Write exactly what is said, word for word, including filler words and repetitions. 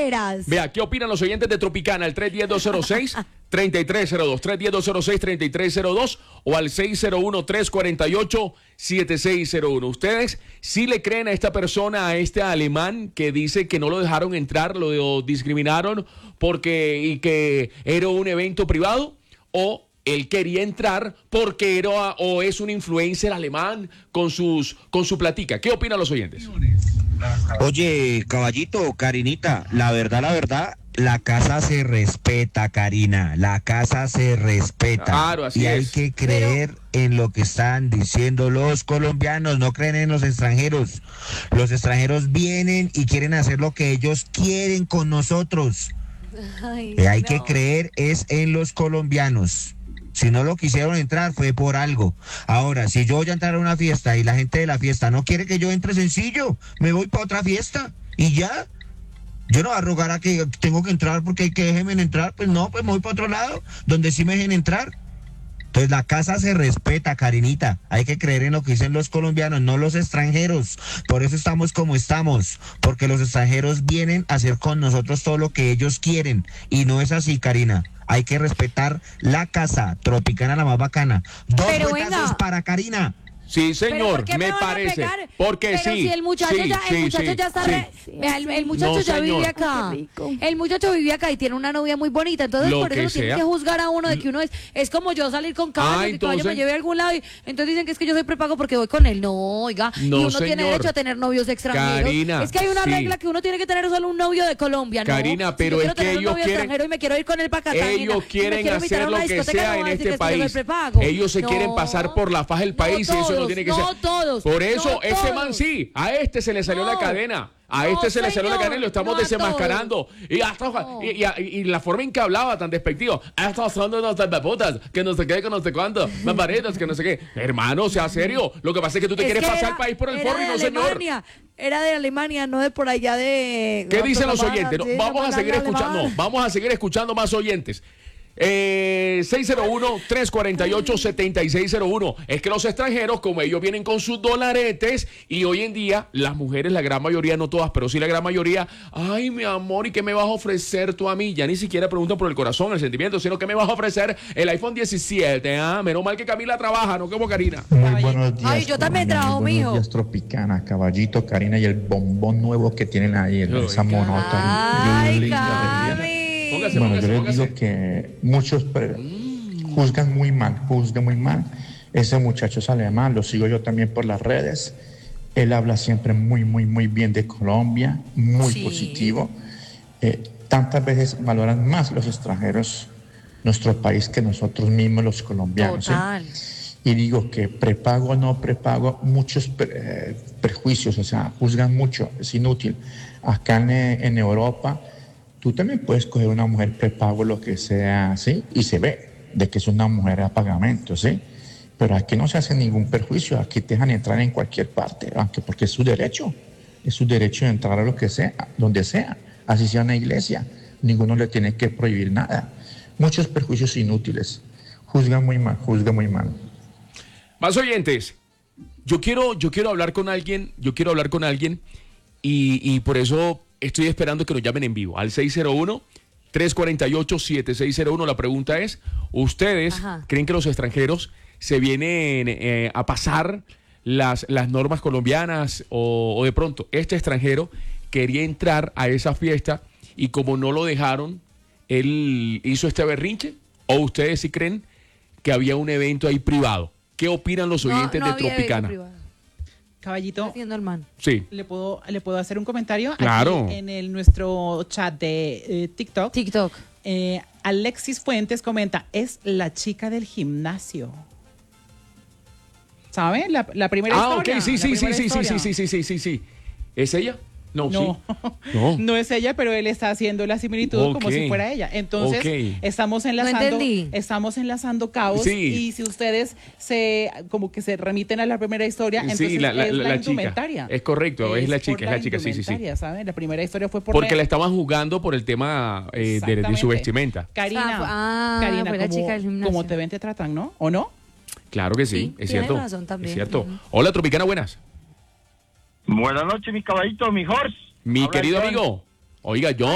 esperas? Vea, ¿qué opinan los oyentes de Tropicana? El tres uno cero, dos cero seis, tres tres cero dos, tres uno cero, dos cero seis, tres tres cero dos o al seis cero uno, tres cuatro ocho, siete seis cero uno. ¿Ustedes sí le creen a esta persona, a este alemán que dice que no lo dejaron entrar, lo discriminaron porque y que era un evento privado? ¿O él quería entrar porque era o es un influencer alemán con sus con su platica? ¿Qué opinan los oyentes? Oye, caballito, Karinita, la verdad, la verdad, la casa se respeta, Karina, la casa se respeta. Claro, así y hay es. que creer Pero... en lo que están diciendo los colombianos, no creen en los extranjeros. Los extranjeros vienen y quieren hacer lo que ellos quieren con nosotros. Ay, y hay no. que creer es en los colombianos. Si no lo quisieron entrar fue por algo. Ahora, si yo voy a entrar a una fiesta y la gente de la fiesta no quiere que yo entre, sencillo, me voy para otra fiesta y ya. Yo no voy a rogar a que tengo que entrar porque hay que déjenme entrar. Pues no, pues me voy para otro lado, donde sí me dejen entrar. Entonces la casa se respeta, Karinita. Hay que creer en lo que dicen los colombianos, no los extranjeros. Por eso estamos como estamos, porque los extranjeros vienen a hacer con nosotros todo lo que ellos quieren. Y no es así, Karina. Hay que respetar la casa. Tropicana, la más bacana. Dos Pero vueltas venga. para Karina. Sí, señor, ¿Pero por qué me me van a parece. pegar? Porque Pero sí. si el muchacho sí, ya, el sí, muchacho sí, ya está sí. re- Vea, el, el muchacho No, ya señor. vive acá. Ay, qué rico. El muchacho vive acá y tiene una novia muy bonita, entonces Lo por eso que lo tienen sea. que juzgar a uno de que uno es es como yo salir con caballo, Ah, que caballo me entonces- lleve a algún lado y entonces dicen que es que yo soy prepago porque voy con él. No, oiga, No, y uno tiene señor. derecho a tener novios extranjeros. Karina, es que hay una sí. regla que uno tiene que tener solo un novio de Colombia, ¿no? Karina, Si pero yo es quiero que tener un ellos novio quieren- extranjero y me quiero ir con él para Cartagena, Ellos y me quieren quiero invitar a hacer una lo que discoteca, sea no en va a decir este que es que yo país. soy prepago. Ellos se No. quieren pasar por la faja del país No y eso no todos, tiene que no ser. todos, Por eso, no ese man todos. sí, a este se le salió No. la cadena. A No, este se le salió la señor, cadena y lo estamos no a desenmascarando. Y, hasta, No. y, y- y la forma en que hablaba tan despectivo. Ah, estamos hablando de unas putas, que no sé qué, que no sé cuánto. Barbaritas, que no sé qué. Hermano, sea serio. Lo que pasa es que tú te Es quieres que pasar era- el país por el era forro y de no, señor. Alemania, Era de Alemania, no de por allá de... ¿Qué no, dicen no los van a oyentes? No, decir, vamos no a seguir van hablar escuchando, alemán. no, vamos a seguir escuchando más oyentes. Eh, seis cero uno, tres cuatro ocho, siete seis cero uno. Es que los extranjeros, como ellos vienen con sus dolaretes, y hoy en día las mujeres, la gran mayoría, no todas, pero sí la gran mayoría, ay, mi amor, ¿y qué me vas a ofrecer tú a mí? Ya ni siquiera preguntan por el corazón, el sentimiento, sino que me vas a ofrecer el iPhone diecisiete. Ah, menos mal que Camila trabaja, no como Karina. Muy buenos días. Ay, yo también Colombia, trabajo, muy mijo. buenos días, Tropicana, Caballito, Karina y el bombón nuevo que tienen ahí, Uy, esa monota. Ay, linda, Cami. Póngase, Bueno, póngase, yo les póngase. digo que muchos pre- juzgan muy mal, juzgan muy mal. Ese muchacho es alemán, lo sigo yo también por las redes. Él habla siempre muy, muy, muy bien de Colombia, muy Sí. positivo. Eh, tantas veces valoran más los extranjeros nuestro país que nosotros mismos los colombianos. ¿sí? Total. Y digo que prepago o no prepago, muchos pre- eh, prejuicios, o sea, juzgan mucho, es inútil. Acá en, en Europa, tú también puedes coger una mujer prepago, lo que sea, ¿sí? Y se ve de que es una mujer a pagamento, ¿sí? Pero aquí no se hace ningún perjuicio, aquí te dejan entrar en cualquier parte, aunque porque es su derecho, es su derecho de entrar a lo que sea, donde sea, así sea una iglesia, ninguno le tiene que prohibir nada. Muchos perjuicios inútiles, juzgan muy mal, juzgan muy mal. Más oyentes. Yo quiero, yo quiero hablar con alguien, yo quiero hablar con alguien y, y por eso estoy esperando que nos llamen en vivo al seis cero uno, tres cuatro ocho, siete seis cero uno. La pregunta es, ¿ustedes Ajá. creen que los extranjeros se vienen eh, a pasar las, las normas colombianas o, o de pronto este extranjero quería entrar a esa fiesta y como no lo dejaron, él hizo este berrinche? ¿O ustedes sí creen que había un evento ahí privado? ¿Qué opinan los No, oyentes no de había Tropicana? evento privado. Caballito, Haciendo el man. Sí. ¿le puedo, ¿le puedo hacer un comentario? Claro. Aquí en el, nuestro chat de eh, TikTok. TikTok. Eh, Alexis Fuentes comenta, es la chica del gimnasio. ¿Sabe? La, la primera Ah, historia. ok, sí, la sí, sí, primera sí, sí, historia. sí, sí, sí, sí, sí. ¿Es ella? No, No, sí. No. no es ella, pero él está haciendo la similitud Ok. como si fuera ella. Entonces, Ok. estamos enlazando, entendí. estamos enlazando cabos Sí. y si ustedes se como que se remiten a la primera historia, entonces Sí, la, la, es la, la chica. indumentaria. Es correcto, es, la por chica, es la chica, sí, sí, sí. indumentaria, ¿sabe? La primera historia fue por Porque la- la estaban jugando por el tema eh, de, de su Exactamente. vestimenta. Karina, Ah, Karina, fue la como, chica del gimnasio. como te ven, te tratan, ¿no? ¿O no? Claro que sí, Sí, es tienes cierto. razón también. Es cierto. Ujú. Hola, Tropicana, buenas. Buenas noches, mi caballito, mi horse. Mi Habla querido John. amigo. Oiga, yo